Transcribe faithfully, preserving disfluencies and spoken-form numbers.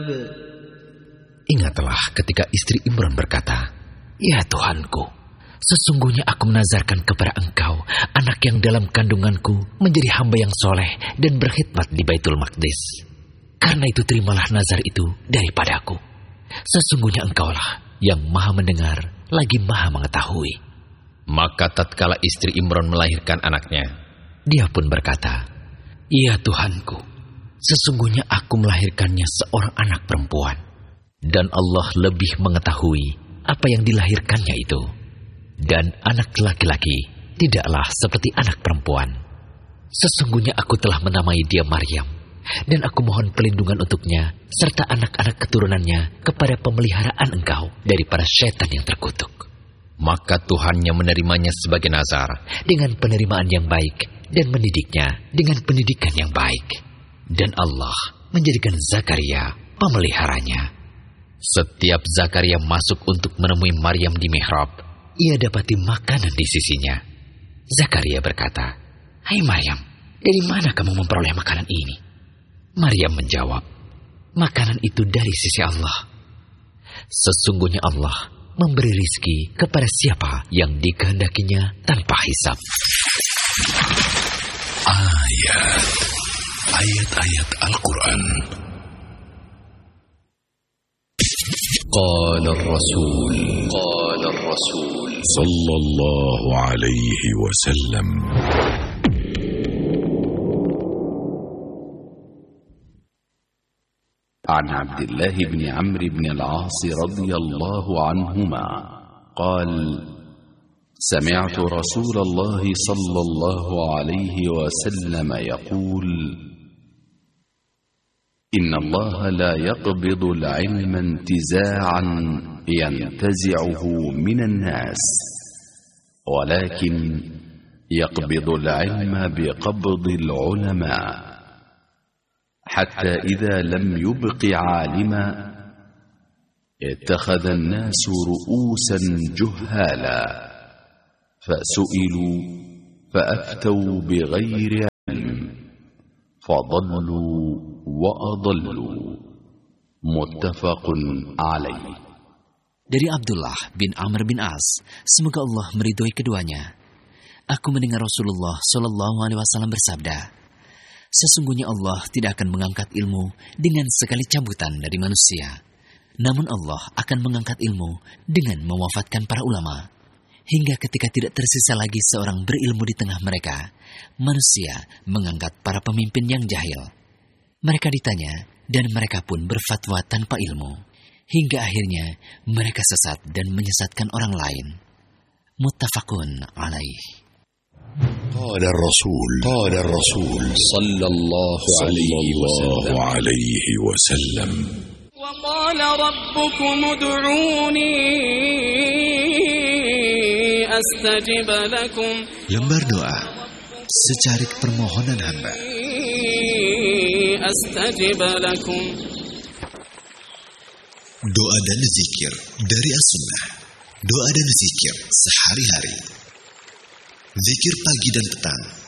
Ingatlah ketika istri Imran berkata, "Ya Tuhanku, sesungguhnya aku menazarkan kepada Engkau anak yang dalam kandunganku menjadi hamba yang soleh dan berkhidmat di Baitul Maqdis. Karena itu terimalah nazar itu daripadaku. Sesungguhnya Engkaulah yang maha mendengar lagi maha mengetahui." Maka tatkala istri Imran melahirkan anaknya, dia pun berkata, "Ya Tuhanku, sesungguhnya aku melahirkannya seorang anak perempuan. Dan Allah lebih mengetahui apa yang dilahirkannya itu. Dan anak laki-laki tidaklah seperti anak perempuan. Sesungguhnya aku telah menamai dia Maryam, dan aku mohon pelindungan untuknya serta anak-anak keturunannya kepada pemeliharaan Engkau daripada syaitan yang terkutuk." Maka Tuhannya menerimanya sebagai nazar dengan penerimaan yang baik dan mendidiknya dengan pendidikan yang baik. Dan Allah menjadikan Zakaria pemeliharanya. Setiap Zakaria masuk untuk menemui Maryam di mihrab, ia dapati makanan di sisinya. Zakaria berkata, "Hai Maryam, dari mana kamu memperoleh makanan ini?" Maryam menjawab, "Makanan itu dari sisi Allah. Sesungguhnya Allah memberi rizki kepada siapa yang dikehendakinya tanpa hisab." Ayat Ayat-ayat Al-Quran. Qala Rasul Qala Rasul Sallallahu alaihi wasallam. عن عبد الله بن عمرو بن العاص رضي الله عنهما قال: سمعت رسول الله صلى الله عليه وسلم يقول: إن الله لا يقبض العلم انتزاعا ينتزعه من الناس، ولكن يقبض العلم بقبض العلماء، حتى إذا لم يبق عالما اتخذ الناس رؤوسا جهالا فسئلوا فأفتوا بغير علم فضلوا وأضلوا. متفق عليه. Dari Abdullah bin Amr bin As, semoga Allah meridhoi keduanya. Aku mendengar Rasulullah Shallallahu Alaihi Wasallam bersabda, "Sesungguhnya Allah tidak akan mengangkat ilmu dengan sekali cabutan dari manusia. Namun Allah akan mengangkat ilmu dengan mewafatkan para ulama. Hingga ketika tidak tersisa lagi seorang berilmu di tengah mereka, manusia mengangkat para pemimpin yang jahil. Mereka ditanya dan mereka pun berfatwa tanpa ilmu. Hingga akhirnya mereka sesat dan menyesatkan orang lain." Muttafaqun alaih. Qala Rasul Qala Rasul Sallallahu alaihi wasallam. Wa qala rabbukum ud'uni astajib lakum. Lembar doa secarik permohonan hamba. Astajib lakum. Doa dan zikir dari As-Sunnah. Doa dan zikir sehari-hari. Zikir pagi dan petang